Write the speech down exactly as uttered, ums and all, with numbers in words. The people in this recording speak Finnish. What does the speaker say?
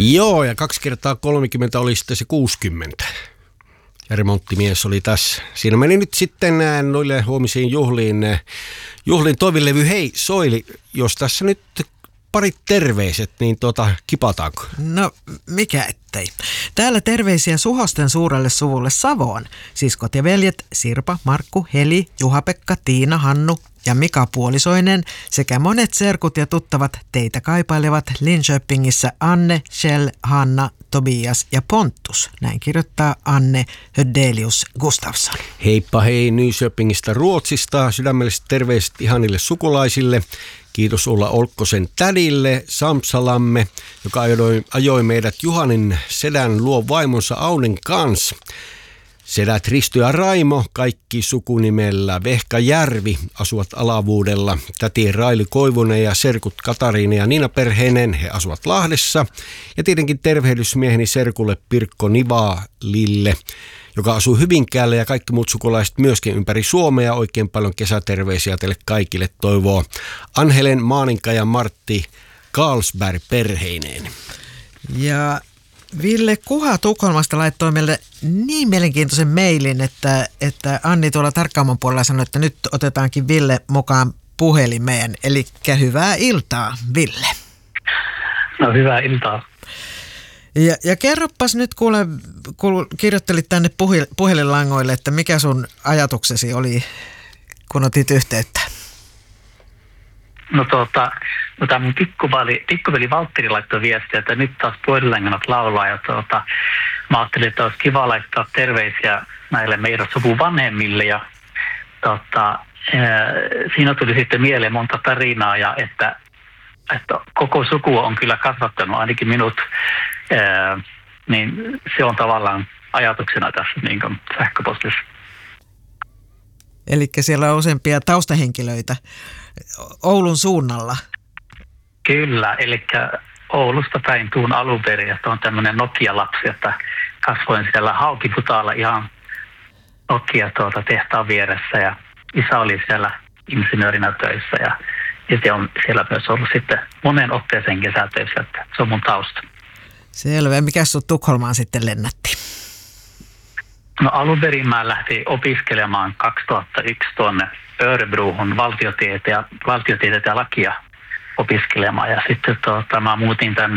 Joo, ja kaksi kertaa kolmekymmentä oli sitten se kuusikymmentä. Ja remonttimies oli tässä. Siinä meni nyt sitten noille huomisiin juhliin, juhlin toivilevy Hei Soili, jos tässä nyt parit terveiset, niin tuota, kipataanko? No, mikä ettei. Täällä terveisiä Suhosten suurelle suvulle Savoon. Siskot ja veljet Sirpa, Markku, Heli, Juha-Pekka, Tiina, Hannu ja Mika Puolisoinen sekä monet serkut ja tuttavat teitä kaipailevat Linköpingissä Anne, Kjell, Hanna, Tobias ja Pontus. Näin kirjoittaa Anne Hödelius Gustafsson. Heippa hei Nyköpingistä Ruotsista. Sydämelliset terveiset ihanille sukulaisille. Kiitos Ulla Olkkosen tädille Samsalamme, joka ajoi, ajoi meidät Juhanin sedän luo vaimonsa Aunin kanssa. Sedät Risto ja Raimo, kaikki sukunimellä Vehkajärvi, asuvat Alavuudella. Täti Raili Koivunen ja serkut Katariina ja Niina perheinen, he asuvat Lahdessa. Ja tietenkin tervehdysmieheni serkulle Pirkko Nivalille, joka asuu Hyvinkäällä, ja kaikki muut sukulaiset myöskin ympäri Suomea. Oikein paljon kesäterveisiä teille kaikille toivoo Anhelen, Maaninka ja Martti Carlsberg perheineen. Ja Ville Kuha Tukholmasta laittoi meille niin mielenkiintoisen mailin, että, että Anni tuolla Tarkkaamon puolella sanoi, että nyt otetaankin Ville mukaan puhelimeen. Eli hyvää iltaa, Ville. No hyvää iltaa. Ja, ja kerropas nyt, kuule, kun kirjoittelit tänne puhi, puhelinlangoille, että mikä sun ajatuksesi oli, kun otit yhteyttä? No tuota, no tämä mun pikkuveli, pikkuveli Valtteri laittoi viestiä, että nyt taas puhelinlanganat laulaa, ja tuota, mä ajattelin, että olisi kiva laittaa terveisiä näille meidän suvun vanhemmille, ja tuota, siinä tuli sitten mieleen monta tarinaa, ja että, että koko suku on kyllä kasvattanut ainakin minut. Ää, niin se on tavallaan ajatuksena tässä niin kuin sähköpostissa. Eli siellä on useampia taustahenkilöitä Oulun suunnalla. Kyllä, eli Oulusta päin tuun alun perin, että on tämmöinen Nokia-lapsi, että kasvoin siellä Haukiputaalla ihan Nokia tuota tehtaan vieressä, ja isä oli siellä insinöörinä töissä, ja sitten on siellä myös ollut sitten monen otteeseen kesätöissä, että se on mun tausta. Selvä. Mikäs sut Tukholmaan sitten lennätti? No alun perin mä lähtin opiskelemaan kaksituhattayksi tuonne Örebrohun valtiotieteitä ja, valtiotieteitä ja lakia opiskelemaan. Ja sitten tuota, mä muutin tänne